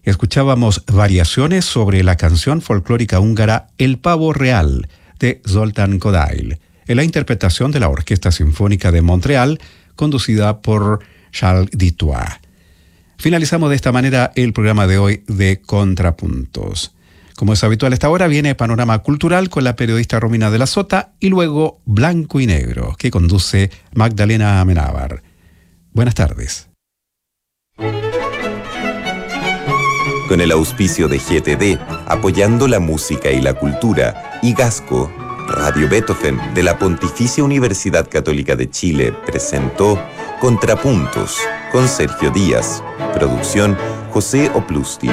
Escuchábamos variaciones sobre la canción folclórica húngara El Pavo Real de Zoltán Kodály, en la interpretación de la Orquesta Sinfónica de Montreal, conducida por Charles Dutoit. Finalizamos de esta manera el programa de hoy de Contrapuntos. Como es habitual a esta hora, viene Panorama Cultural con la periodista Romina de la Sota y luego Blanco y Negro, que conduce Magdalena Amenábar. Buenas tardes. Con el auspicio de GTD, apoyando la música y la cultura, y Gasco, Radio Beethoven de la Pontificia Universidad Católica de Chile presentó Contrapuntos con Sergio Díaz. Producción José Oplusti.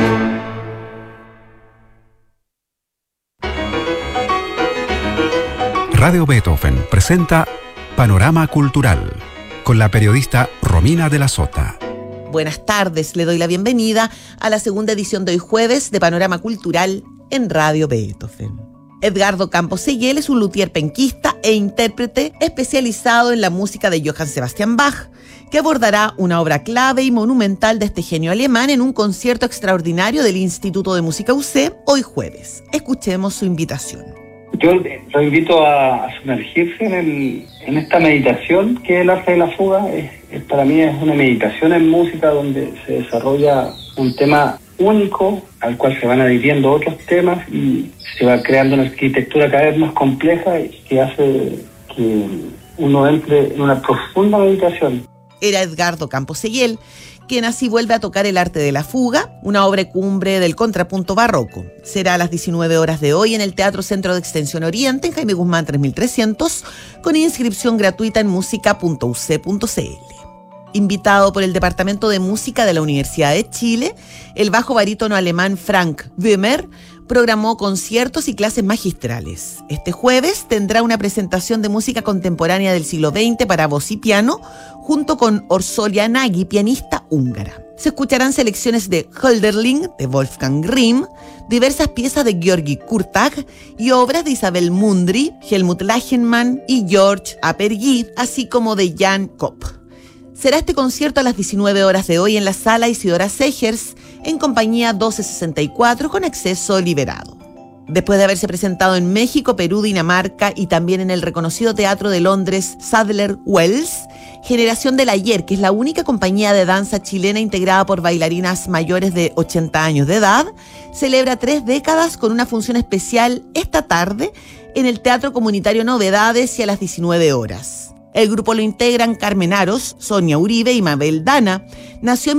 Radio Beethoven presenta Panorama Cultural con la periodista Romina de la Sota. Buenas tardes, le doy la bienvenida a la segunda edición de hoy jueves de Panorama Cultural en Radio Beethoven. Edgardo Campos Seguel es un luthier penquista e intérprete especializado en la música de Johann Sebastian Bach, que abordará una obra clave y monumental de este genio alemán en un concierto extraordinario del Instituto de Música UC hoy jueves. Escuchemos su invitación. Yo lo invito a sumergirse en esta meditación que es el arte de la fuga. Para mí es una meditación en música donde se desarrolla un tema único al cual se van adhiriendo otros temas y se va creando una arquitectura cada vez más compleja y que hace que uno entre en una profunda meditación. Era Edgardo Campos Seguel, quien así vuelve a tocar el arte de la fuga, una obra cumbre del contrapunto barroco. Será a las 19 horas de hoy en el Teatro Centro de Extensión Oriente, en Jaime Guzmán 3300, con inscripción gratuita en música.uc.cl. Invitado por el Departamento de Música de la Universidad de Chile, el bajo barítono alemán Frank Wimmer programó conciertos y clases magistrales. Este jueves tendrá una presentación de música contemporánea del siglo XX para voz y piano, junto con Orsolya Nagy, pianista húngara. Se escucharán selecciones de Hölderlin, de Wolfgang Grimm, diversas piezas de Georgi Kurtag y obras de Isabel Mundry, Helmut Lachenmann y George Apergy, así como de Jan Kopp. Será este concierto a las 19 horas de hoy en la Sala Isidora Segers, en compañía 1264, con acceso liberado. Después de haberse presentado en México, Perú, Dinamarca y también en el reconocido Teatro de Londres Sadler Wells, Generación del Ayer, que es la única compañía de danza chilena integrada por bailarinas mayores de 80 años de edad, celebra 3 décadas con una función especial esta tarde en el Teatro Comunitario Novedades y a las 19 horas. El grupo lo integran Carmen Aros, Sonia Uribe y Mabel Dana. Nació en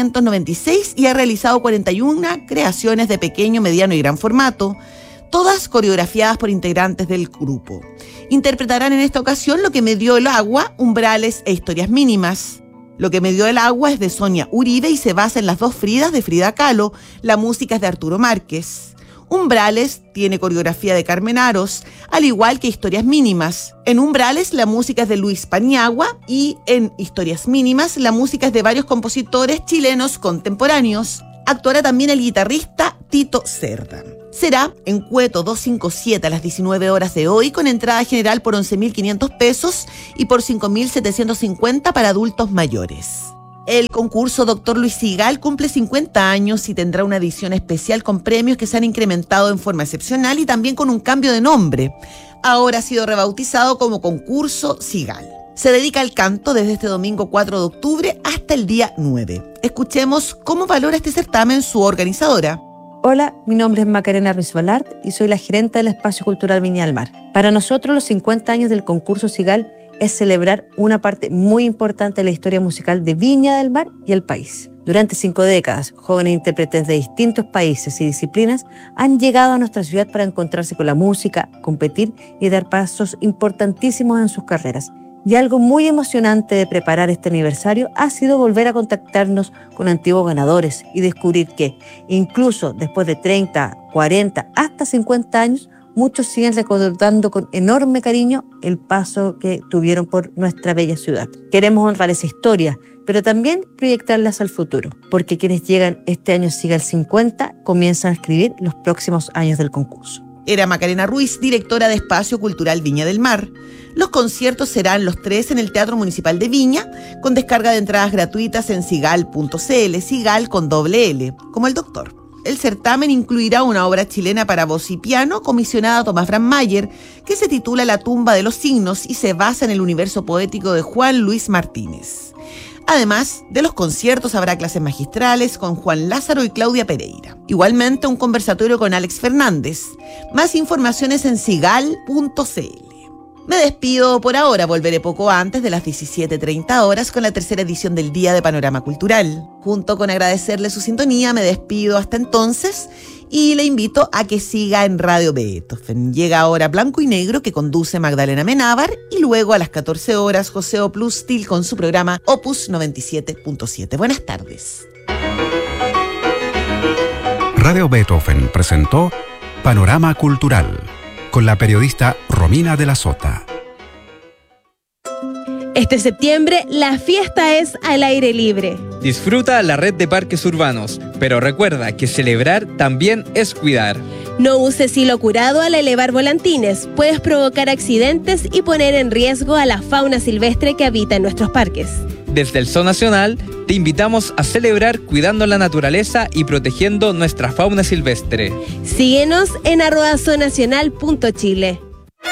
1996 y ha realizado 41 creaciones de pequeño, mediano y gran formato, todas coreografiadas por integrantes del grupo. Interpretarán en esta ocasión Lo que me dio el agua, Umbrales e Historias mínimas. Lo que me dio el agua es de Sonia Uribe y se basa en Las dos Fridas de Frida Kahlo. La música es de Arturo Márquez. Umbrales tiene coreografía de Carmen Aros, al igual que Historias mínimas. En Umbrales la música es de Luis Paniagua y en Historias mínimas la música es de varios compositores chilenos contemporáneos. Actuará también el guitarrista Tito Cerda. Será en Cueto 257 a las 19 horas de hoy, con entrada general por 11.500 pesos y por 5.750 para adultos mayores. El concurso Dr. Luis Sigal cumple 50 años y tendrá una edición especial con premios que se han incrementado en forma excepcional y también con un cambio de nombre. Ahora ha sido rebautizado como Concurso Sigal. Se dedica al canto desde este domingo 4 de octubre hasta el día 9. Escuchemos cómo valora este certamen su organizadora. Hola, mi nombre es Macarena Ruiz Balart y soy la gerente del Espacio Cultural Viña del Mar. Para nosotros, los 50 años del Concurso Sigal es celebrar una parte muy importante de la historia musical de Viña del Mar y el país. Durante 5 décadas, jóvenes intérpretes de distintos países y disciplinas han llegado a nuestra ciudad para encontrarse con la música, competir y dar pasos importantísimos en sus carreras. Y algo muy emocionante de preparar este aniversario ha sido volver a contactarnos con antiguos ganadores y descubrir que, incluso después de 30, 40, hasta 50 años, muchos siguen recordando con enorme cariño el paso que tuvieron por nuestra bella ciudad. Queremos honrar esa historia, pero también proyectarlas al futuro, porque quienes llegan este año Sigal 50 comienzan a escribir los próximos años del concurso. Era Macarena Ruiz, directora de Espacio Cultural Viña del Mar. Los conciertos serán los 3 en el Teatro Municipal de Viña, con descarga de entradas gratuitas en sigal.cl, sigal con doble L, como el doctor. El certamen incluirá una obra chilena para voz y piano comisionada a Tomás Brandmeier, que se titula La tumba de los signos y se basa en el universo poético de Juan Luis Martínez. Además de los conciertos, habrá clases magistrales con Juan Lázaro y Claudia Pereira. Igualmente, un conversatorio con Alex Fernández. Más informaciones en sigal.cl. Me despido por ahora, volveré poco antes de las 17:30 horas con la tercera edición del Día de Panorama Cultural. Junto con agradecerle su sintonía, me despido hasta entonces y le invito a que siga en Radio Beethoven. Llega ahora Blanco y Negro, que conduce Magdalena Menábar, y luego a las 14 horas José Oplustil con su programa Opus 97.7. Buenas tardes. Radio Beethoven presentó Panorama Cultural con la periodista Romina de la Sota. Este septiembre, la fiesta es al aire libre. Disfruta la red de parques urbanos, pero recuerda que celebrar también es cuidar. No uses hilo curado al elevar volantines. Puedes provocar accidentes y poner en riesgo a la fauna silvestre que habita en nuestros parques. Desde el Zoo Nacional, te invitamos a celebrar cuidando la naturaleza y protegiendo nuestra fauna silvestre. Síguenos en @zoonacional.chile.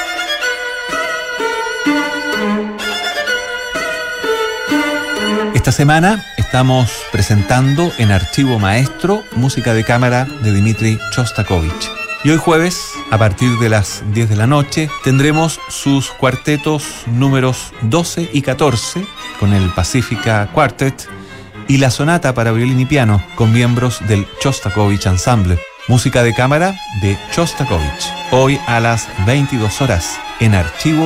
Esta semana estamos presentando en Archivo Maestro música de cámara de Dmitri Shostakovich. Y hoy jueves, a partir de las 10 de la noche, tendremos sus cuartetos números 12 y 14 con el Pacifica Quartet y la sonata para violín y piano con miembros del Shostakovich Ensemble. Música de cámara de Shostakovich. Hoy a las 22 horas en Archivo